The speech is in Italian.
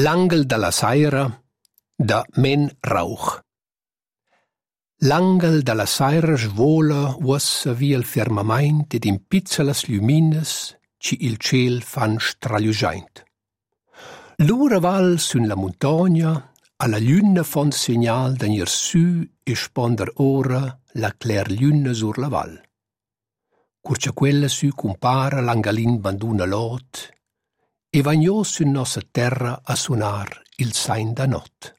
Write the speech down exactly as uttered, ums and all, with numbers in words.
L'angel della saira da Men Rauch. L'angel della saira svola ussa via il firmament ed in pizzelas lumines ci il ciel fan stralugiaint. L'ura val sun la montagna alla luna fon segnal d'anir su e sponder ora la clair luna sur la val. Curcia quella su compara l'angalin banduna lot e vagnò su nossa terra a suonar il sain da not.